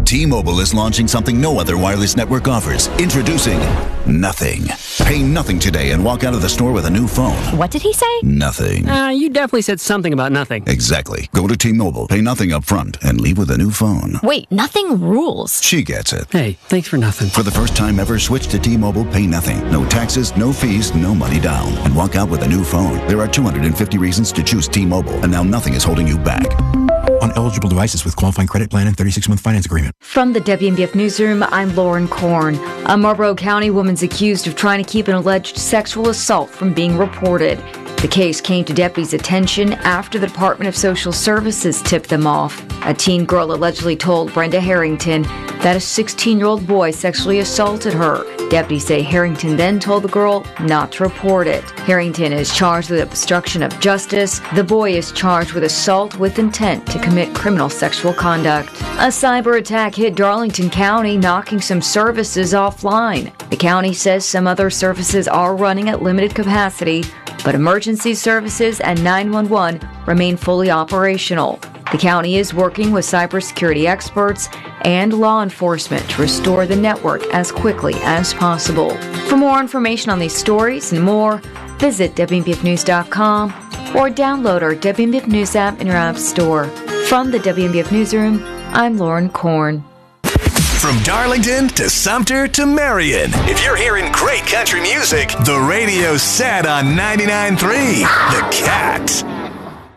T-Mobile is launching something no other wireless network offers. Introducing Nothing. Pay nothing today and walk out of the store with a new phone. What did he say? Nothing. You definitely said something about nothing. Exactly. Go to T-Mobile, pay nothing up front, and leave with a new phone. Wait, nothing rules. She gets it. Hey, thanks for nothing. For the first time ever, switch to T-Mobile, pay nothing. No taxes, no fees, no money down. And walk out with a new phone. There are 250 reasons to choose T-Mobile, and now nothing is holding you back. On eligible devices with qualifying credit plan and 36-month finance agreement. From the WNBF Newsroom, I'm Lauren Korn. A Marlboro County woman's accused of trying to keep an alleged sexual assault from being reported. The case came to deputies' attention after the Department of Social Services tipped them off. A teen girl allegedly told Brenda Harrington that a 16-year-old boy sexually assaulted her. Deputies say Harrington then told the girl not to report it. Harrington is charged with obstruction of justice. The boy is charged with assault with intent to commit criminal sexual conduct. A cyber attack hit Darlington County, knocking some services offline. The county says some other services are running at limited capacity, but emergency services and 911 remain fully operational. The county is working with cybersecurity experts and law enforcement to restore the network as quickly as possible. For more information on these stories and more, visit WNBFnews.com or download our WNBF News app in your app store. From the WNBF Newsroom, I'm Lauren Korn. From Darlington to Sumter to Marion, if you're hearing great country music, the radio's set on 99.3 The Cat.